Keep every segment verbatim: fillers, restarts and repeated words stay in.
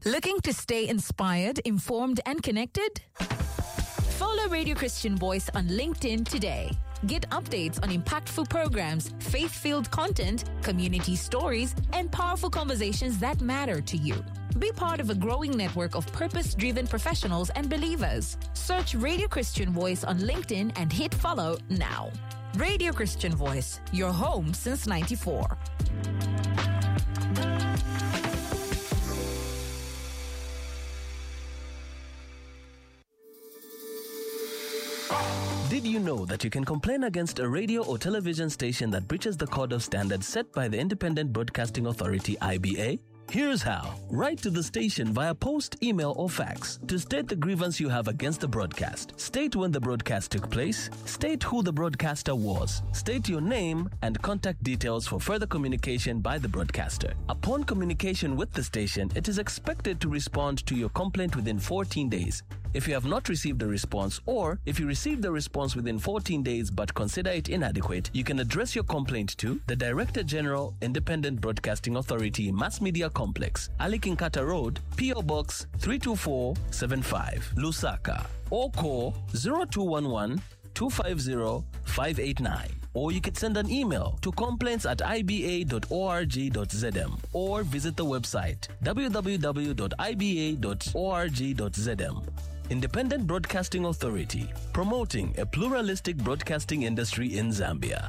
Looking to stay inspired, informed, and connected? Follow Radio Christian Voice on LinkedIn today. Get updates on impactful programs, faith-filled content, community stories, and powerful conversations that matter to you. Be part of a growing network of purpose-driven professionals and believers. Search Radio Christian Voice on LinkedIn and hit follow now. Radio Christian Voice, your home since ninety-four. Did you know that you can complain against a radio or television station that breaches the code of standards set by the Independent Broadcasting Authority, I B A? Here's how. Write to the station via post, email, or fax to state the grievance you have against the broadcast. State when the broadcast took place. State who the broadcaster was. State your name and contact details for further communication by the broadcaster. Upon communication with the station, it is expected to respond to your complaint within fourteen days. If you have not received a response, or if you received the response within fourteen days but consider it inadequate, you can address your complaint to the Director General, Independent Broadcasting Authority, Mass Media Complex, Ali Kinkata Road, P O Box three two four seven five, Lusaka, or call zero two one one, two five zero, five eight nine. Or you could send an email to complaints at i b a dot org dot z m or visit the website w w w dot i b a dot org dot z m. Independent Broadcasting Authority, promoting a pluralistic broadcasting industry in Zambia.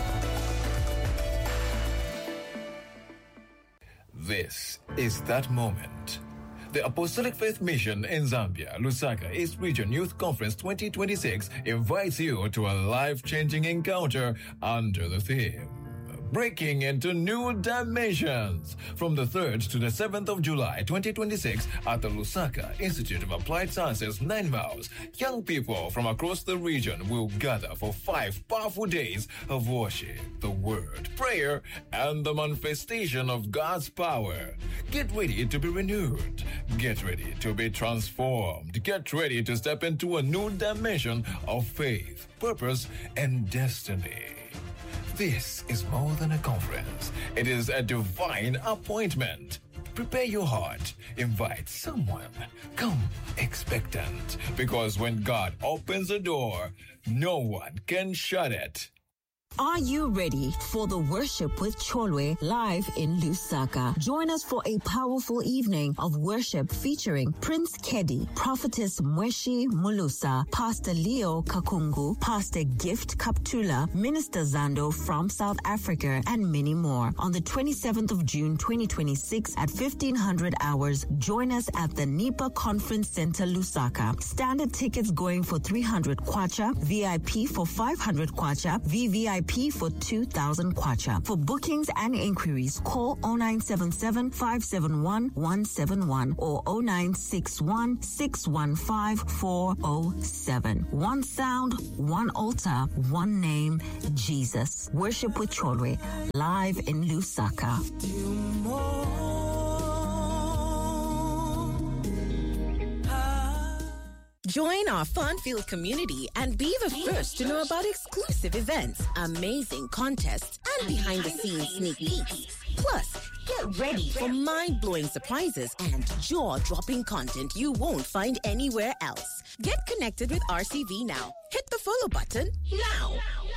This is that moment. The Apostolic Faith Mission in Zambia, Lusaka East Region Youth Conference twenty twenty-six invites you to a life-changing encounter under the theme Breaking into New Dimensions from the third to the seventh of July twenty twenty-six at the Lusaka Institute of Applied Sciences, Nine Miles. Young people from across the region will gather for five powerful days of worship, the word, prayer, and the manifestation of God's power. Get ready to be renewed. Get ready to be transformed. Get ready to step into a new dimension of faith, purpose, and destiny. This is more than a conference. It is a divine appointment. Prepare your heart. Invite someone. Come expectant. Because when God opens a door, no one can shut it. Are you ready for the Worship with Cholwe live in Lusaka? Join us for a powerful evening of worship featuring Prince Kedi, Prophetess Mweshi Mulusa, Pastor Leo Kakungu, Pastor Gift Kaptula, Minister Zando from South Africa, and many more. On the twenty-seventh of June twenty twenty-six at fifteen hundred hours, join us at the Nipa Conference Center Lusaka. Standard tickets going for three hundred kwacha, V I P for five hundred kwacha, V V I P for two thousand kwacha. For bookings and inquiries, call zero nine seven seven, five seven one, one seven one or zero nine six one, six one five, four zero seven. One sound, one altar, one name, Jesus. Worship with Cholwe, live in Lusaka. Join our fun-filled community and be the first to know about exclusive events, amazing contests, and behind-the-scenes sneak peeks. Plus, get ready for mind-blowing surprises and jaw-dropping content you won't find anywhere else. Get connected with R C V now. Hit the follow button now.